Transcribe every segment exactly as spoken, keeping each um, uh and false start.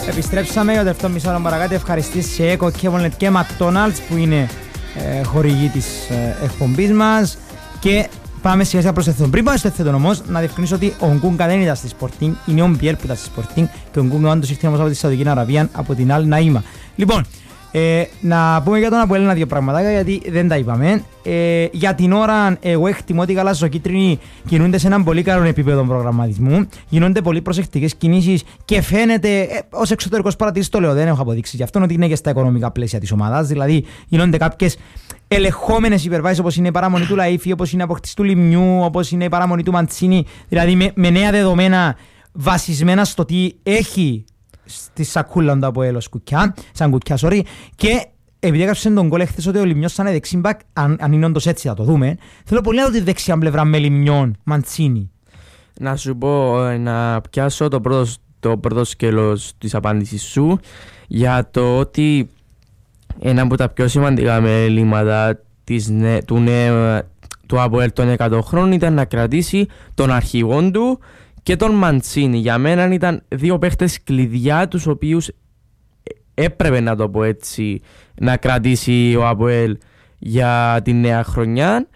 Επιστρέψαμε για το δεύτερο μισό ώρα παρακάτω. Ευχαριστήσεις σε Eco, Kevonlet και McDonald's που είναι ε, χορηγοί της ε, εκπομπής μας. Και πάμε σιγά σιγά προς το εθέτον. Πριν πάμε στο εθέτον όμως, να διευκρινίσω ότι ο Γκούγκα δεν ήταν στη Sporting, είναι ο Μπιέλ που ήταν στη Sporting και ο Γκούγκα όντως ήρθε όμως από τη Σαουδική Αραβία, από την Αλ Ναΐμα. Λοιπόν, ε, να πούμε για τον Αποέλ ένα-δύο πραγματάκια γιατί δεν τα είπαμε. Ε, για την ώρα, εγώ εκτιμώ ότι οι γαλαζοκίτρινοι κινούνται σε έναν πολύ καλό επίπεδο προγραμματισμού. Γίνονται πολύ προσεκτικές κινήσεις και φαίνεται, ε, ως εξωτερικός παρατηρητής το λέω, δεν έχω αποδείξει γι' αυτό, ότι είναι και στα οικονομικά πλαίσια της ομάδας. Δηλαδή, γίνονται κάποιες ελεγχόμενες υπερβάσεις όπως είναι η παραμονή του Λαΐφη, όπως είναι η αποκτήση του Λιμνιού, όπως είναι η παραμονή του Μαντσίνη. Δηλαδή, με, με νέα δεδομένα βασισμένα στο τι έχει στη σακούλα του Αποέλ ως κουκιά, σαν κουκιά, sorry, και επειδή έγραψε τον γκολ εχθές ότι ο Λιμνιός σαν δεξίμπακ, αν, αν είναι όντως έτσι θα το δούμε, θέλω πολύ να δω τη δεξιά πλευρά με Λιμνιόν, Μαντσίνη. Να σου πω, να πιάσω το πρώτο, το πρώτο σκέλος της απάντησης σου για το ότι ένα από τα πιο σημαντικά μελήματα της, του νέου του Αποέλ των εκατό χρόνων ήταν να κρατήσει τον αρχηγόν του και τον Μαντσίνη. Για μένα ήταν δύο παίχτες κλειδιά τους οποίους έπρεπε, να το πω έτσι, να κρατήσει ο Αποέλ για τη νέα χρονιά.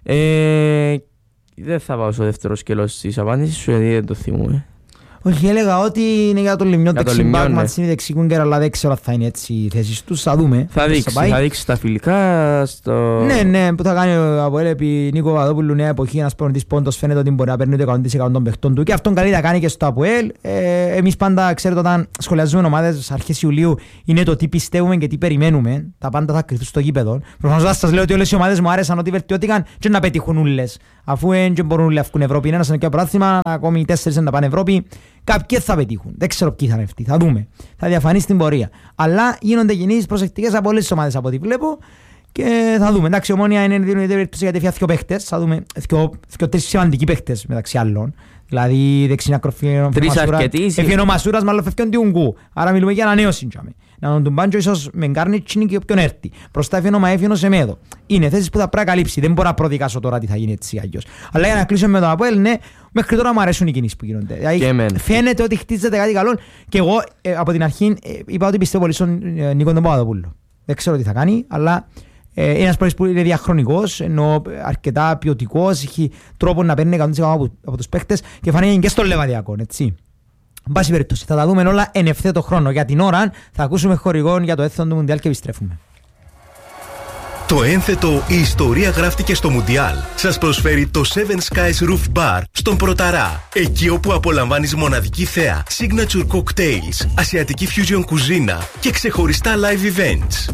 Ε, δεν θα πάω στο δεύτερο σκέλος της απάντησης σου γιατί δεν το θυμούμαι. Όχι, έλεγα ότι είναι για τον Λιμνιόν δεξιμπάκ, Μαντσίνη δεξικούγκερ, αλλά δεν ξέρω αν θα είναι έτσι οι θέσεις τους, θα δούμε. Θα δείξει, θα δείξει στα φιλικά, στο... Ναι, ναι, που θα κάνει ο Αποέλ επί Νίκο Παπαδόπουλου νέα εποχή, ένας προπονητής πόντος φαίνεται ότι μπορεί να παίρνει το εκατό τοις εκατό των παιχτών του και αυτόν καλή θα κάνει και στο Αποέλ. Ε, εμείς πάντα, ξέρετε, όταν σχολιαζούμε ομάδες στις αρχές Ιουλίου είναι το τι πιστεύουμε και τι περιμένουμε. Τα πάντα θα κρυθούν στο γήπεδο. Προφανώς σας λέω ότι όλες οι ομάδες μου άρεσαν ότι βελτιώθηκαν και να πετύχουν ούλες. Αφού δεν μπορούν να βγουν Ευρώπη, είναι ένα και πρωτάθλημα, ακόμη τέσσερις να πάνε Ευρώπη. Κάποιοι θα πετύχουν. Δεν ξέρω ποιοι θα είναι αυτοί. Θα δούμε. Θα διαφανεί στην πορεία. Αλλά γίνονται κινήσεις προσεκτικές από όλες τις ομάδες από ό,τι βλέπω και θα δούμε. Εντάξει, η Ομόνοια είναι δίνει περίπτωση γιατί έφυγε δύο παίχτες. Θα δούμε δύο τρεις σημαντικοί παίχτες μεταξύ άλλων. Δηλαδή δεξινά κροφή. Τρεις αρκετοί. Έφυγε ο Μασούρας, μάλλον φεύγει ο Ουγγού. Άρα μιλούμε για ανανέωση. Να τον τουμπάντζο ίσως με Γκάρνιτσιν και όποιον έρθει. Μπροστά έφυγε ο Μαέφη ο Σεμέδο. Είναι θέσεις που θα πρέπει να καλύψει. Δεν μπορώ να προδικάσω τώρα τι θα γίνει έτσι αλλιώς. Αλλά για να κλείσω με τον Αποέλ, ναι, μέχρι τώρα μου αρέσουν οι κινήσεις που γίνονται. Δηλαδή, φαίνεται ότι χτίζεται κάτι καλό. Και εγώ ε, από την αρχή ε, είπα ότι πιστεύω πολύ στον ε, Νίκο τον Παπαδοπούλο. Δεν ξέρω τι θα κάνει, αλλά ε, είναι ένας που είναι διαχρονικός, ενώ αρκετά ποιοτικός, έχει τρόπο να παίρνει εκατό τοις εκατό από, από τους παίχτες και φανεί και στον Λεβαδιακό, έτσι. Εν πάση περιπτώσει, θα τα δούμε όλα εν ευθέτω χρόνο. Για την ώρα θα ακούσουμε χορηγόν για το έθνο του Μουντιάλ και επιστρέφουμε. Το ένθετο «Η ιστορία γράφτηκε στο Μουντιάλ» σας προσφέρει το Seven Skies Roof Bar στον Πρωταρά. Εκεί όπου απολαμβάνεις μοναδική θέα, signature cocktails, ασιατική fusion κουζίνα και ξεχωριστά live events.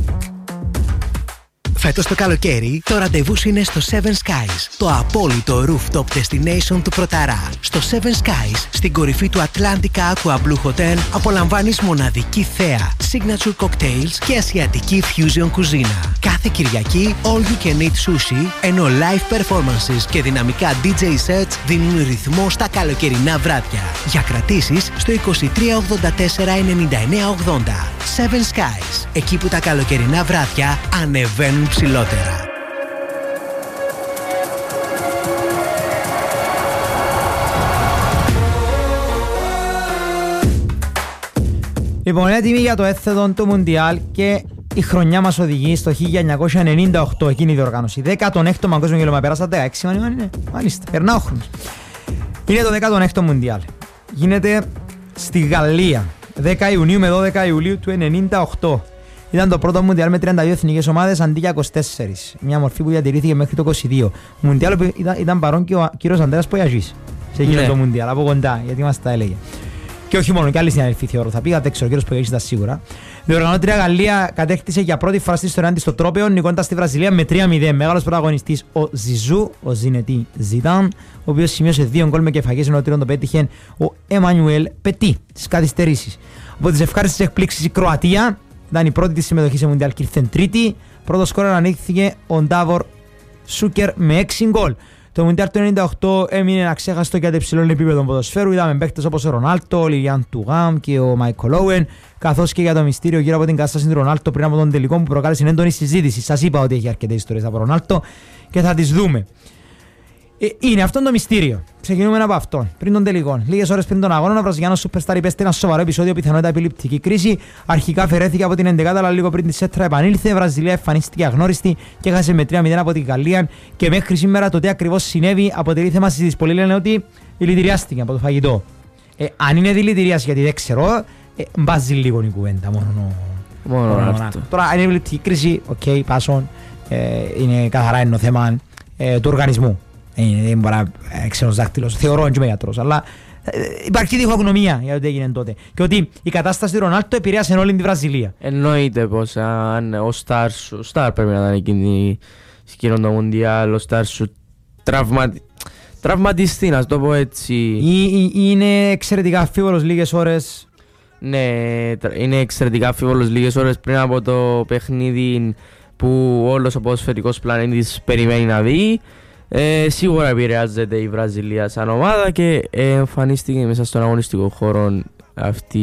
Φέτος το καλοκαίρι, το ραντεβού είναι στο Seven Skies, το απόλυτο rooftop destination του Πρωταρά. Στο Seven Skies, στην κορυφή του Atlantica Aqua Blue Hotel, απολαμβάνεις μοναδική θέα, signature cocktails και ασιατική fusion κουζίνα. Κάθε Κυριακή, all you can eat sushi, ενώ live performances και δυναμικά ντι τζέι sets δίνουν ρυθμό στα καλοκαιρινά βράδια. Για κρατήσεις στο είκοσι τρία ογδόντα τέσσερα ενενήντα εννέα ογδόντα. Seven Skies, εκεί που τα καλοκαιρινά βράδια ανεβαίνουν ψηλότερα. Λοιπόν, είναι έτοιμοι για το έθετο του Μουντιάλ και η χρονιά μας οδηγεί στο χίλια εννιακόσια ενενήντα οκτώ, εκείνη η διοργάνωση. δέκατο έκτο Παγκόσμιο Γέλωμα, πέρασαν δεκαέξι μήνες, είναι. Μάλιστα, περνά ο χρόνος. Είναι το δέκατο έκτο Μουντιάλ. Γίνεται στη Γαλλία, δέκα Ιουνίου με δώδεκα Ιουλίου του ενενήντα οκτώ. Ήταν το πρώτο Μουντιάλ με τριάντα δύο εθνικές ομάδες αντί για είκοσι τέσσερα. Μια μορφή που διατηρήθηκε μέχρι το είκοσι δύο. Μουντιάλ ήταν, ήταν παρόν και ο κύριος Αντρέας Πογιαζής σε εκείνο ναι. το Μουντιάλ, από κοντά, γιατί μας τα έλεγε. Και όχι μόνο, και άλλοι συναδελφοί θεωρώ. Θα πήγα, δεν ξέρω, ο κύριος Πογιαζής ήταν σίγουρα. Η οργανώτρια Γαλλία κατέκτησε για πρώτη φορά στη ιστορία της το τρόπαιο, νικώντας τη Βραζιλία με τρία μηδέν. Μεγάλος πρωταγωνιστής ο Ζιζού, ο Ζινετή Ζιτάν, ο οποίος σημείωσε δύο γκολ με κεφαγές, ενώ τρίτον το πέτυχε ο Εμμανουέλ Πετί στις καθυστερήσεις. Από τις ευχάριστες εκπλήξεις η Κροατία. Ήταν η πρώτη της συμμετοχή σε Μουντιάλ και ήρθε τρίτη. Πρώτο σκόρερ ανήχθηκε ο Ντάβορ Σούκερ με έξι γκολ. Το Μουντιάλ του ενενήντα οκτώ έμεινε αξέχαστο για το υψηλό επίπεδο ποδοσφαίρου. Είδαμε παίκτες όπως ο Ρονάλτο, ο Λιλιάν Τουγάμ και ο Μάικολ Όουεν, καθώς και για το μυστήριο γύρω από την κατάσταση του Ρονάλτο πριν από τον τελικό που προκάλεσε έντονη συζήτηση. Σας είπα ότι έχει αρκετές ιστορίες από Ρονάλτο και θα τις δούμε. Ε, είναι αυτό το μυστήριο. Ξεκινούμε από αυτό. Πριν τον τελικό. Λίγες ώρες πριν τον αγώνα, ο Βραζιλιάνος Superstar υπέστη ένα σοβαρό επεισόδιο, πιθανότητα επιληπτική κρίση. Αρχικά αφαιρέθηκε από την ενδεκάδα, αλλά λίγο πριν τη σέτρα επανήλθε. Η Βραζιλία εμφανίστηκε αγνώριστη και έχασε με τρία μηδέν από την Γαλλία. Και μέχρι σήμερα το τι ακριβώς συνέβη αποτελεί θέμα συζήτησης. Πολλοί λένε ότι δηλητηριάστηκε από το φαγητό. Ε, αν είναι δηλητηρίαση, γιατί δεν ξέρω, ε, μπάζει λίγο η κουβέντα. Μόνο, μόνο, μόνο αυτό. Τώρα, αν είναι επιληπτική κρίση, οκ, okay, πάσον. Ε, είναι καθαρά ένα θέμα ε, του οργανισμού. Δεν μπορεί να ξένος δάκτυλος, θεωρώ και είμαι γιατρός, αλλά υπάρχει διχογνωμία για ό,τι έγινε τότε. Και ότι η κατάσταση του Ρονάλντο επηρέασε όλη τη Βραζιλία. Εννοείται πως αν ο Σταρ σου, ο Σταρ πρέπει να ήταν εκείνη σκηνό το Μουντιάλ, ο Σταρ σου τραυματι... τραυματιστεί, να το πω έτσι. Ή, ή, είναι εξαιρετικά αμφίβολος λίγες ώρες. Ναι, είναι εξαιρετικά αμφίβολος λίγες ώρες πριν από το παιχνίδι που όλος ο ποδοσφαιρικός πλανήτης περιμένει να δει. Ε, σίγουρα επηρεάζεται η Βραζιλία σαν ομάδα και εμφανίστηκε μέσα στον αγωνιστικό χώρο αυτή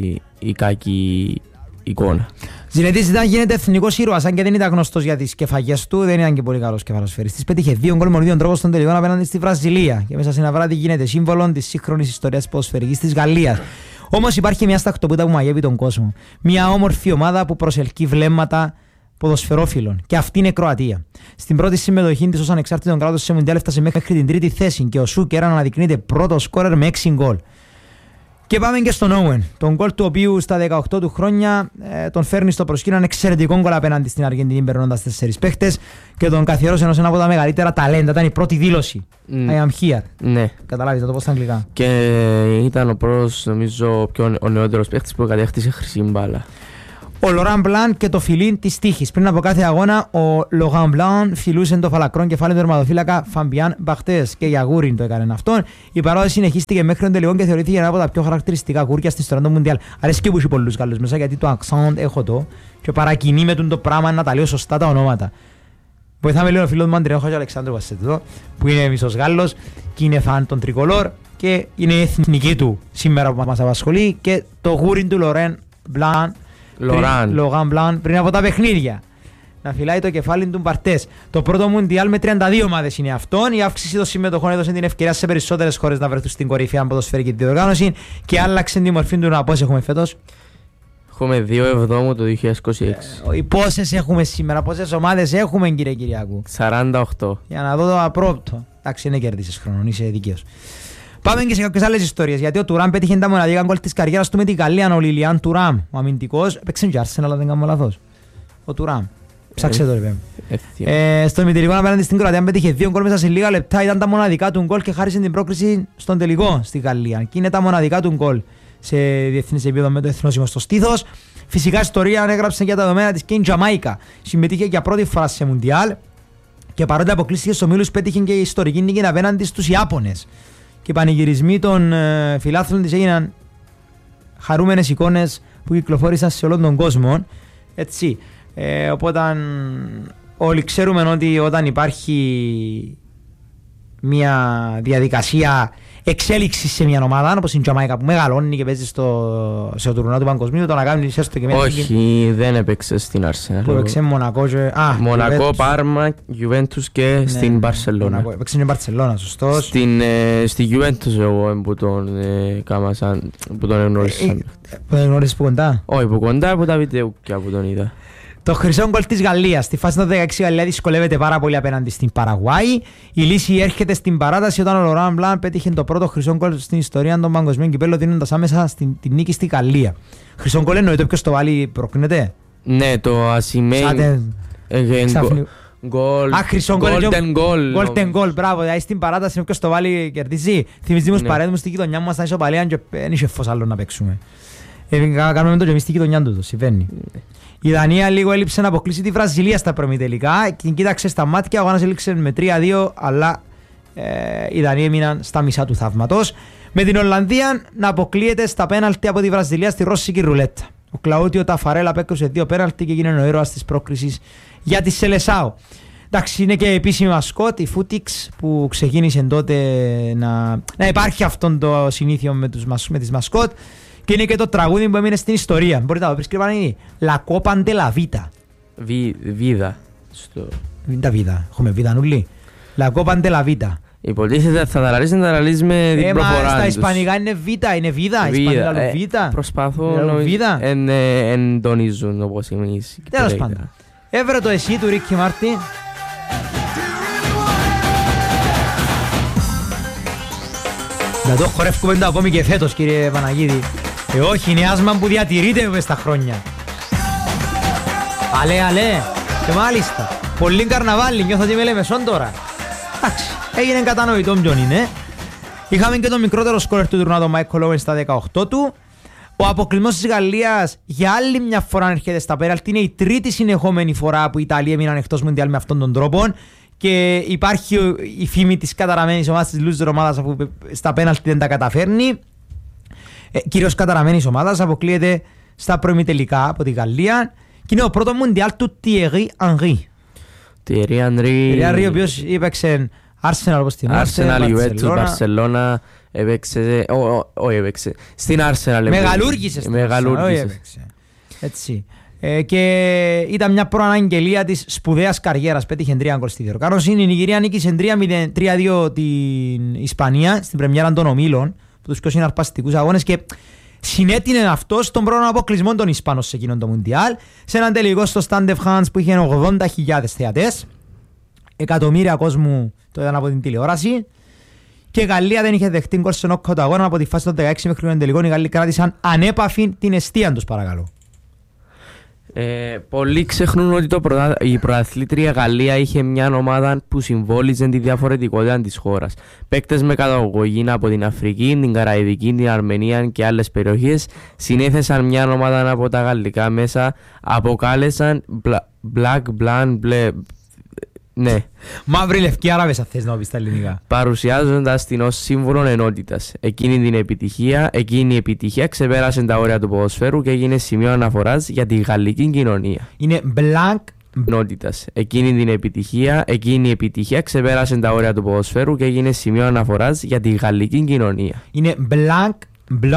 η κακή εικόνα. Ζινετής Ζιντάν γίνεται εθνικός ήρωας, αν και δεν ήταν γνωστός για τις κεφαγές του, δεν ήταν και πολύ καλός κεφαλοσφαιριστής. Πέτυχε δύο γκολ με τον ίδιο τρόπο στον τελικό απέναντι στη Βραζιλία και μέσα σε ένα βράδυ γίνεται σύμβολο της σύγχρονης ιστορίας ποδοσφαιρικής της Γαλλίας. Όμως υπάρχει μια σταχτοπούτα που μαγεύει τον κόσμο. Μια όμορφη ομάδα που προσελκύει βλέμματα ποδοσφαιρόφιλων. Και αυτή είναι η Κροατία. Στην πρώτη συμμετοχή της ως ανεξάρτητο κράτος σε Μουντιάλ έφτασε μέχρι την τρίτη θέση και ο Σούκερ αναδεικνύεται πρώτο σκόρερ με έξι γκολ. Και πάμε και στον Όουεν. Τον γκολ του οποίου στα δεκαοκτώ του χρόνια ε, τον φέρνει στο προσκήνιο, ένα εξαιρετικό γκολ απέναντι στην Αργεντινή, περνώντας τέσσερις παίχτες και τον καθιέρωσε ως ένα από τα μεγαλύτερα ταλέντα. Ήταν η πρώτη δήλωση. Mm. I am here. Ναι. Καταλάβετε το πώς στα αγγλικά. Και ήταν ο πρώτος, νομίζω, πιο ο νεότερος παίχτης που κατέχτησε χρυσή μπάλα. Ο Λοράν Μπλαν και το φιλίν της τύχης. Πριν από κάθε αγώνα, ο Λοράν Μπλαν φιλούσε το φαλακρόν κεφάλι του τερματοφύλακα Φαμπιάν Μπαχτές και για γούριν το έκανε αυτόν. Η παράδοση συνεχίστηκε μέχρι τον τελικό και θεωρήθηκε ένα από τα πιο χαρακτηριστικά γούρια στη ιστορία του Μουντιάλ. Αρέσει και που έχει πολλούς Γάλλους μέσα γιατί το accent έχω το και παρακινεί με το πράγμα να τα λέω σωστά τα ονόματα. Βοηθάμε λίγο ο φίλος μου Αντρέο Χατζο Αλεξάνδρου Βασέτο, που είναι μισός Γάλλος και είναι φαν των Τρικολόρ και είναι η εθνική του σήμερα που μας απασχολεί και το γούριν του Λοράν Μπλαν. Λογάν Μπλαν πριν από τα παιχνίδια. Να φυλάει το κεφάλι του Μπαρτές. Το πρώτο Μουντιάλ με τριάντα δύο ομάδες είναι αυτόν. Η αύξηση των συμμετοχών έδωσε την ευκαιρία σε περισσότερες χώρες να βρεθούν στην κορυφαία ποδοσφαιρική διοργάνωση και άλλαξε τη μορφή του. Να πόσες έχουμε φέτος? Έχουμε δύο εβδόμου το δύο χιλιάδες είκοσι έξι. Ε, πόσες έχουμε σήμερα, πόσες ομάδες έχουμε κύριε Κυριάκου? σαράντα οκτώ. Για να δω το απρόπτο. Εντάξει, είναι κερδίσεις χρόνο, είσαι δικαίος. Πάμε και σε κάποιες άλλες ιστορίες. Γιατί ο Τουράμ πέτυχε τα μοναδικά γκολ της καριέρας του με την Γαλλία. Ο Λιλιάν Τουράμ, ο αμυντικός, έπαιξε και Arsenal, αλλά δεν κάνω λάθος. Ο Τουράμ. Ψάξε το ρε ε, στον ημιτελικό απέναντι στην Κροατία πέτυχε δύο γκολ μέσα σε λίγα λεπτά. Ήταν τα μοναδικά του γκολ και χάρισε την πρόκριση στον τελικό στη Γαλλία. Και είναι τα μοναδικά του γκολ σε διεθνές επίπεδο με το εθνόσημο στο στήθος. Φυσικά ιστορία ανέγραψε για τα δεδομένα της και η Τζαμάικα. Συμμετείχε για πρώτη φορά σε Μουντιάλ και παρότι αποκλείστηκε στους ομίλους πέτυχε και η ιστορική νίκη απέναντι στους Ιάπωνες. Και οι πανηγυρισμοί των ε, φιλάθλων της έγιναν χαρούμενες εικόνες που κυκλοφόρησαν σε όλον τον κόσμο. Έτσι. Ε, οπότε όλοι ξέρουμε ότι όταν υπάρχει μια διαδικασία εξέλιξη σε μια ομάδα, όπως η Τζαμάικα που μεγαλώνει και παίζει στο, σε τουρνουά του παγκοσμίου, το να κάνει έστω και μια. Όχι, δεν έπαιξε στην Arsenal. Που έπαιξε Μονακό, και... ah, Μονακό, Πάρμα, Juventus και ναι, στην Μπαρσελόνα. Έπαιξε στην Μπαρσελόνα, σωστός. Στην, ε, στη Juventus εγώ που τον ε, κάμασαν, που τον εγνώρισα. Ε, που τον εγνώρισες που κοντά? Όχι, που κοντά, από τα βιντεούκια που τον είδα. Το χρυσό γκολ της Γαλλίας. Στη φάση των δεκαέξι η Γαλλία δυσκολεύεται πάρα πολύ απέναντι στην Παραγουάη. Η λύση έρχεται στην παράταση όταν ο Λοράν Μπλαν πέτυχε το πρώτο χρυσό γκολ στην ιστορία των παγκοσμίων κυπέλλων, δίνοντας άμεσα στην, την νίκη στη Γαλλία. Χρυσό γκολ εννοείται ποιος το βάλει, προκρίνεται? Ναι, το ασημένει. Γκολ. Α, χρυσό γκολ. Golden goal, μπράβο. Δηλαδή στην παράταση ποιος το βάλει κερδίζει. Θυμίζει μου παρέδι μου στη γειτονιά μου, ήταν ισοπαλία και δεν είχε φως άλλο να παίξουμε. Κάνουμε το και εμείς στη γειτονιά του, το συμβαίνει. Η Δανία λίγο έλειψε να αποκλείσει τη Βραζιλία στα προμητελικά. Την κοίταξε στα μάτια, ο αγώνας έληξε με τρία δύο, αλλά ε, οι Δανείοι έμειναν στα μισά του θαύματος. Με την Ολλανδία να αποκλείεται στα πέναλτι από τη Βραζιλία στη ρώσικη ρουλέτα. Ο Κλαούτιο Ταφαρέλα απέκρουσε δύο πέναλτι και έγινε ο ήρωας της πρόκρισης για τη Σελεσάο. Εντάξει, είναι και επίσημη μασκότ, η Φούτιξ, που ξεκίνησε τότε να, να υπάρχει αυτό το συνήθειο με, τους, με τις μασκότ. Και είναι και το τραγούδι που έμεινε στην ιστορία. Μπορείτε να το πεις κρυβάνει. La Copa de la Vida. Βίδα. Δεν τα βίδα. Έχουμε βίδα νουλή. La Copa de la Vida. Υποτίθεται θα τα λαλείς, να τα λαλείς με την Ε, μα προφορά στα τους. ισπανικά είναι β, είναι βίδα, ισπανικά Βίδα, λέω ε, βίδα. Προσπαθούν Λέω να βίδα. εν, ε, εντονίζουν όπως εμείς. Τέλος πάντων. Έβρε το εσύ του Ρίκι Μάρτιν. Να το χορεύουμε το ακόμη και φέτος, κύριε Παναγίδη. Ε, όχι, είναι άσμα που διατηρείται μες στα χρόνια. Αλέ, αλέ. Και μάλιστα. Πολύ καρναβάλι, νιώθω ότι με λέμε σον τώρα. Εντάξει, έγινε κατανοητό ποιον είναι. Είχαμε και το μικρότερο σκόρερ του τουρνουά, τον Μάικλ Όουεν στα δεκαοκτώ του. Ο αποκλεισμός της Γαλλίας για άλλη μια φορά έρχεται στα πέναλτι. Είναι η τρίτη συνεχόμενη φορά που οι Ιταλοί έμειναν εκτός Μουντιάλ με αυτόν τον τρόπο. Και υπάρχει η φήμη της καταραμένης ομάδας, της loser ομάδας, αφού στα πέναλτι δεν τα καταφέρνει. Ε, κυρίως καταραμένης ομάδας, αποκλείεται στα προημιτελικά από τη Γαλλία. Και είναι ο πρώτο Μουντιάλ του Thierry Henry. Thierry Henry. Thierry Henry, ο οποίος έπαιξε Arsenal όπως θυμάστε. Arsenal, Juventus, Barcelona. Έπαιξε. Όχι, έπαιξε. Στην Arsenal. Μεγαλούργησε στην Arsenal. Έτσι. Ε, και ήταν μια προαναγγελία της σπουδαίας καριέρας. Πέτυχε τρία γκολ στη διοργάνωση. Η Νιγηρία νίκησε τρία δύο την Ισπανία στην πρεμιέρα των ομίλων, που τους πιο συναρπαστικούς αγώνες, και συνέτεινε αυτό στον πρώτο αποκλεισμό των Ισπανών σε εκείνον το Μουντιάλ, σε έναν τελικό στο Stade de France που είχε ογδόντα χιλιάδες θεατές, εκατομμύρια κόσμου το είδαν από την τηλεόραση. Και η Γαλλία δεν είχε δεχτεί γκολ σε νόκαουτ αγώνα από τη φάση των δεκαέξι μέχρι τον τελικό. Οι Γάλλοι κράτησαν ανέπαφη την εστία τους, παρακαλώ. Ε, πολλοί ξεχνούν ότι το πρωτα... η πρωταθλήτρια Γαλλία είχε μια ομάδα που συμβόλιζε τη διαφορετικότητα της χώρας. Παίκτες με καταγωγή από την Αφρική, την Καραϊβική, την Αρμενία και άλλες περιοχές συνέθεσαν μια ομάδα από τα γαλλικά μέσα, αποκάλεσαν Black, Blanc, Bleu. Ναι. Μαύρη λευκή Άραβες, αν θες να πεις τα ελληνικά. Παρουσιάζοντας την ως σύμβολο ενότητας. Εκείνη την επιτυχία, εκείνη η επιτυχία ξεπέρασε τα όρια του ποδοσφαίρου και έγινε σημείο αναφοράς για τη γαλλική κοινωνία. Είναι blank. Ενότητας. Εκείνη την επιτυχία, εκείνη η επιτυχία ξεπέρασε τα όρια του ποδοσφαίρου και έγινε σημείο αναφοράς για τη γαλλική κοινωνία. Είναι blank.